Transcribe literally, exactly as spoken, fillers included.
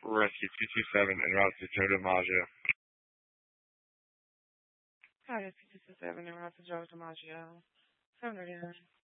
Rescue two two seven en route to Joe DiMaggio. Hi, it's two two seven en route to Joe DiMaggio. seven thirty-nine.